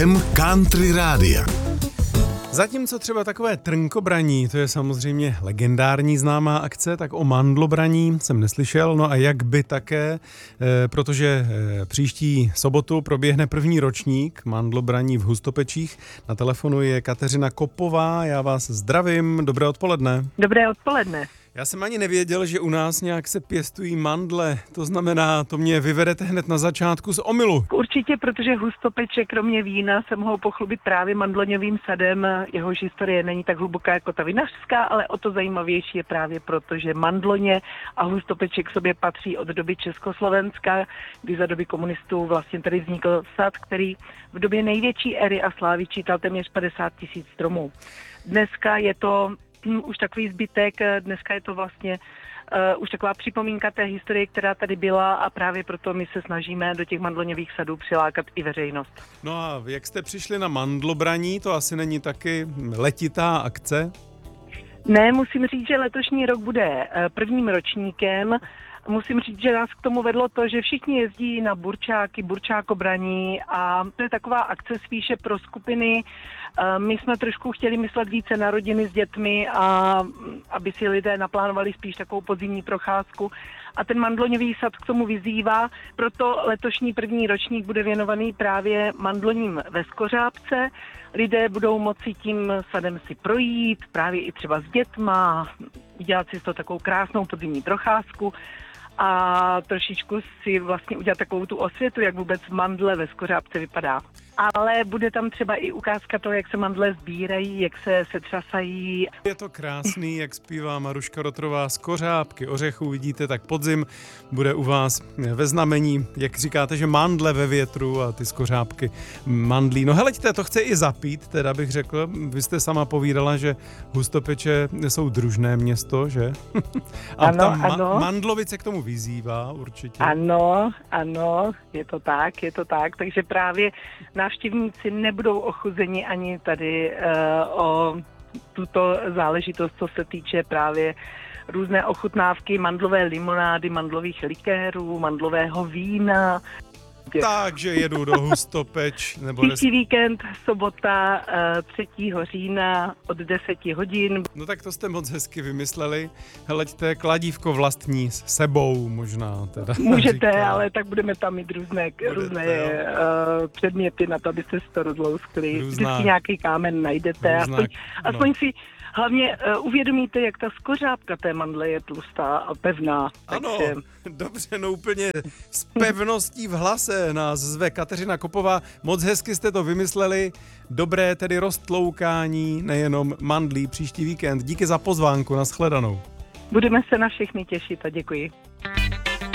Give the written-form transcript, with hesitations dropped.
Den country rádia. Zatímco třeba takové trnkobraní, to je samozřejmě legendární známá akce, tak o mandlobraní jsem neslyšel, no a jak by také, protože příští sobotu proběhne první ročník mandlobraní v Hustopečích. Na telefonu je Kateřina Kopová, já vás zdravím, dobré odpoledne. Dobré odpoledne. Já jsem ani nevěděl, že u nás nějak se pěstují mandle, to znamená, to mě vyvedete hned na začátku z omylu. Určitě, protože Hustopeče kromě vína se mohou pochlubit právě mandloňovým sadem, jehož historie není tak hluboká jako ta vinařská, ale o to zajímavější je právě proto, že mandloně a Hustopeče k sobě patří od doby Československa, kdy za doby komunistů vlastně tady vznikl sad, který v době největší éry a slávy čítal téměř 50 000 stromů. Dneska je to už takový zbytek, dneska je to vlastně už taková připomínka té historie, která tady byla, a právě proto my se snažíme do těch mandloňových sadů přilákat i veřejnost. No a jak jste přišli na mandlobraní, to asi není taky letitá akce? Ne, musím říct, že letošní rok bude prvním ročníkem. Musím říct, že nás k tomu vedlo to, že všichni jezdí na burčáky, burčákobraní, a to je taková akce spíše pro skupiny. My jsme trošku chtěli myslet více na rodiny s dětmi, a aby si lidé naplánovali spíš takovou podzimní procházku. A ten mandloňový sad k tomu vyzývá, proto letošní první ročník bude věnovaný právě mandloním ve Skořápce. Lidé budou moci tím sadem si projít, právě i třeba s dětma, udělat si to takovou krásnou podzimní procházku a trošičku si vlastně udělat takovou tu osvětu, jak vůbec mandle ve Skořápce vypadá. Ale bude tam třeba i ukázka toho, jak se mandle sbírají, jak se setřasají. Je to krásný, jak zpívá Maruška Rotrová, Skořápky ořechů, vidíte, tak podzim bude u vás ve znamení, jak říkáte, že mandle ve větru a ty skořápky mandlí. No heleďte, to chce i zapít, teda bych řekl. Vy jste sama povídala, že Hustopeče jsou družné město, že? A ano, ta ano. Mandlovice k tomu vyzývá určitě. Ano, je to tak, takže právě návštěvníci nebudou ochuzeni ani tady o tuto záležitost, co se týče právě různé ochutnávky, mandlové limonády, mandlových likérů, mandlového vína. Takže jedu do Hustopeč. Příští víkend, sobota 3. října od 10 hodin. No tak to jste moc hezky vymysleli. Heleďte, kladívko vlastní s sebou možná. Teda, můžete, říká. ale tak budeme tam mít různé předměty na to, abyste si to rozlouskli. Vždycky nějaký kámen najdete. Aspoň si hlavně uvědomíte, jak ta skořápka té mandle je tlustá a pevná. Ano, takže... dobře, no úplně s pevností v hlase nás zve Kateřina Kopová. Moc hezky jste to vymysleli. Dobré tedy roztloukání, nejenom mandlí příští víkend. Díky za pozvánku, nashledanou. Budeme se na všechny těšit a děkuji.